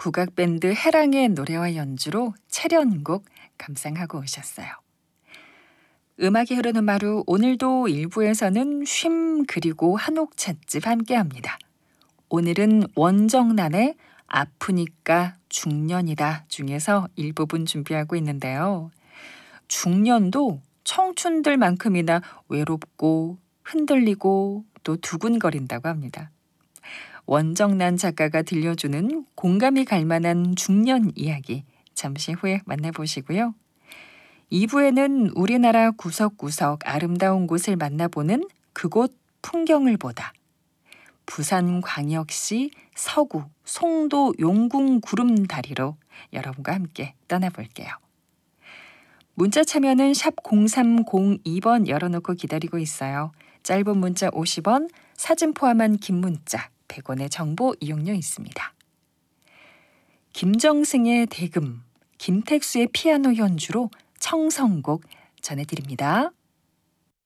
국악밴드 해랑의 노래와 연주로 채련곡 감상하고 오셨어요. 음악이 흐르는 마루 오늘도 1부에서는 쉼 그리고 한옥 찻집 함께합니다. 오늘은 원정난의 아프니까 중년이다 중에서 일부분 준비하고 있는데요. 중년도 청춘들만큼이나 외롭고 흔들리고 또 두근거린다고 합니다. 원정난 작가가 들려주는 공감이 갈 만한 중년 이야기 잠시 후에 만나보시고요. 2부에는 우리나라 구석구석 아름다운 곳을 만나보는 그곳 풍경을 보다. 부산광역시 서구 송도 용궁 구름다리로 여러분과 함께 떠나볼게요. 문자 참여는 샵 0302번 열어놓고 기다리고 있어요. 짧은 문자 50원, 사진 포함한 긴 문자 100원의 정보 이용료 있습니다. 김정승의 대금, 김택수의 피아노 연주로 청성곡 전해드립니다.